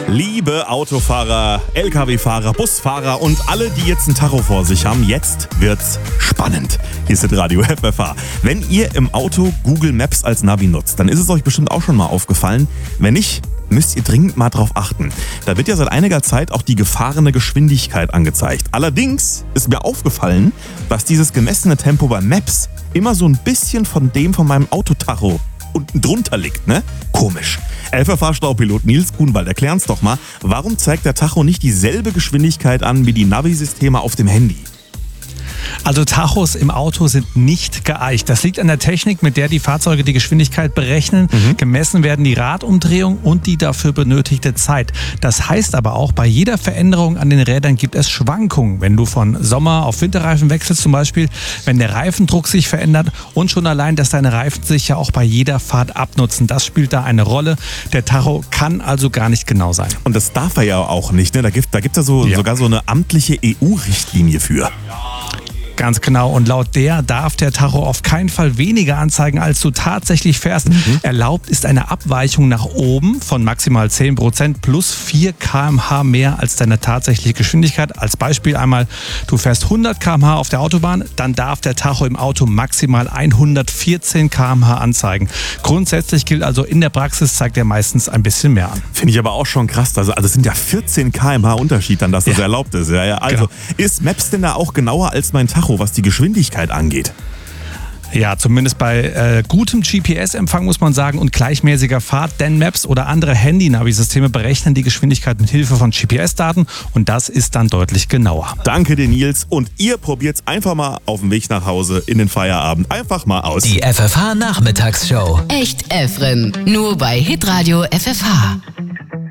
Liebe Autofahrer, LKW-Fahrer, Busfahrer und alle, die jetzt ein Tacho vor sich haben, jetzt wird's spannend. Hier ist Radio FFH. Wenn ihr im Auto Google Maps als Navi nutzt, dann ist es euch bestimmt auch schon mal aufgefallen. Wenn nicht, müsst ihr dringend mal drauf achten. Da wird ja seit einiger Zeit auch die gefahrene Geschwindigkeit angezeigt. Allerdings ist mir aufgefallen, dass dieses gemessene Tempo bei Maps immer so ein bisschen von dem von meinem Autotacho unten drunter liegt, ne? Komisch. FFH-Staupilot Nils Grunwald, erklär uns doch mal, warum zeigt der Tacho nicht dieselbe Geschwindigkeit an wie die Navi-Systeme auf dem Handy? Also Tachos im Auto sind nicht geeicht. Das liegt an der Technik, mit der die Fahrzeuge die Geschwindigkeit berechnen. Gemessen werden die Radumdrehung und die dafür benötigte Zeit. Das heißt aber auch, bei jeder Veränderung an den Rädern gibt es Schwankungen. Wenn du von Sommer- auf Winterreifen wechselst zum Beispiel, wenn der Reifendruck sich verändert und schon allein, dass deine Reifen sich ja auch bei jeder Fahrt abnutzen. Das spielt da eine Rolle. Der Tacho kann also gar nicht genau sein. Und das darf er ja auch nicht, ne? Da gibt's ja sogar so eine amtliche EU-Richtlinie für. Ganz genau. Und laut der darf der Tacho auf keinen Fall weniger anzeigen, als du tatsächlich fährst. Erlaubt ist eine Abweichung nach oben von maximal 10% plus 4 km/h mehr als deine tatsächliche Geschwindigkeit. Als Beispiel einmal, du fährst 100 km/h auf der Autobahn, dann darf der Tacho im Auto maximal 114 km/h anzeigen. Grundsätzlich gilt also, in der Praxis zeigt er meistens ein bisschen mehr an. Finde ich aber auch schon krass. Also es sind ja 14 km/h Unterschied dann, dass das erlaubt ist. Ja. Also ist Maps denn da auch genauer als mein Tacho, was die Geschwindigkeit angeht? Ja, zumindest bei gutem GPS-Empfang muss man sagen und gleichmäßiger Fahrt, denn Maps oder andere Handy-Navi-Systeme berechnen die Geschwindigkeit mit Hilfe von GPS-Daten und das ist dann deutlich genauer. Danke dir, Nils, und ihr probiert's einfach mal auf dem Weg nach Hause in den Feierabend einfach mal aus. Die FFH Nachmittagsshow. Echt Efren, nur bei Hitradio FFH.